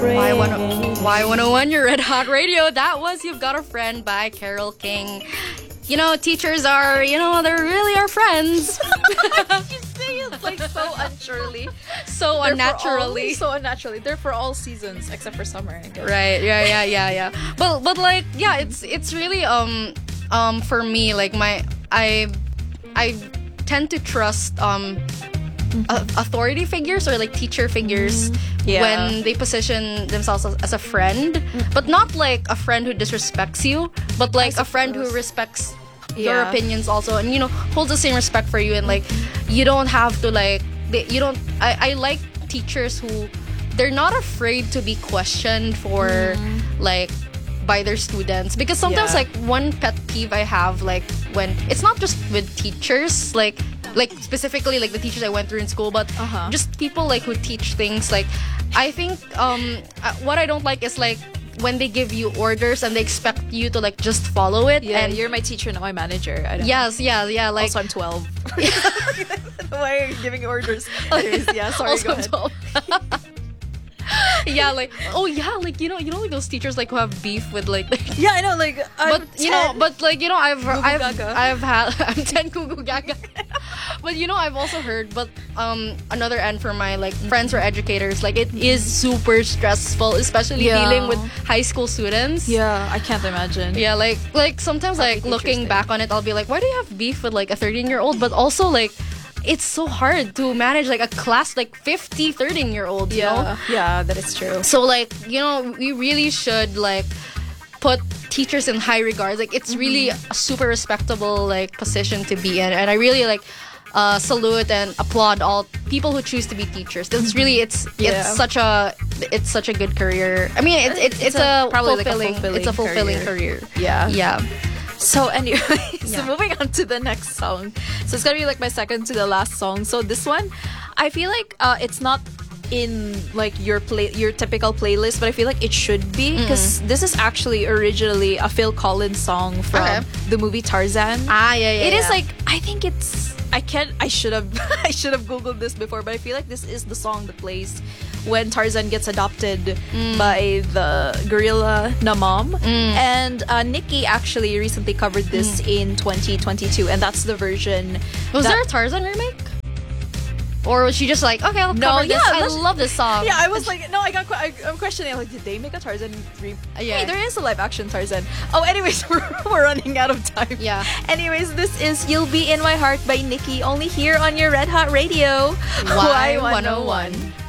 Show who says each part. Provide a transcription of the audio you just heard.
Speaker 1: Y101, your Red Hot Radio. That was You've Got a Friend by Carole King. You know, teachers are, they really are friends.
Speaker 2: You say it like so unnaturally.
Speaker 1: So unnaturally.
Speaker 2: So unnaturally. They're for all seasons except for summer, I guess.
Speaker 1: Right. Yeah. But like, yeah, it's really for me, like I tend to trust authority figures or like teacher figures when they position themselves as a friend, but not like a friend who disrespects you, but like a friend who respects your opinions also, and holds the same respect for you, and like you don't have to like I like teachers who they're not afraid to be questioned for like by their students, because sometimes like one pet peeve I have, like when it's not just with teachers, like specifically like the teachers I went through in school, but just people like who teach things, like I think what I don't like is like when they give you orders and they expect you to like just follow it.
Speaker 2: And you're my teacher, not my manager. I don't
Speaker 1: know. Like
Speaker 2: also I'm 12. Why are you giving orders? Anyways, sorry,
Speaker 1: also
Speaker 2: go ahead.
Speaker 1: 12. Like like those teachers like who have beef with like
Speaker 2: I know, like
Speaker 1: I'm
Speaker 2: I'm
Speaker 1: 10 Gugu Gaga. But I've also heard, but another end for my like friends or educators, like it is super stressful, especially dealing with high school students.
Speaker 2: I can't imagine.
Speaker 1: Like sometimes like looking back on it, I'll be like, why do you have beef with like a 13-year-old? But also like it's so hard to manage like a class like 50 13-year-olds, you know?
Speaker 2: Yeah, that is true.
Speaker 1: So like, we really should like put teachers in high regards. Like it's really a super respectable like position to be in, and I really like salute and applaud all people who choose to be teachers. It's really it's such a good career. I mean, it's a fulfilling career. Yeah.
Speaker 2: So anyway, so moving on to the next song. So it's gonna be like my second to the last song. So this one, I feel like it's not in like your typical playlist, but I feel like it should be, because this is actually originally a Phil Collins song from the movie Tarzan. It is like, I think it's I should have googled this before, but I feel like this is the song that plays when Tarzan gets adopted by the gorilla Namam. And Nikki actually recently covered this in 2022, and that's the version.
Speaker 1: Was there a Tarzan remake? Or was she just like, okay, I'll cover this. I love this song.
Speaker 2: Yeah, I was like, no, I'm questioning. I'm like, did they make a Tarzan remake? Hey, there is a live action Tarzan. Oh, anyways, we're running out of time.
Speaker 1: Yeah.
Speaker 2: Anyways, this is You'll Be in My Heart by Nikki, only here on your Red Hot Radio.
Speaker 1: Y101.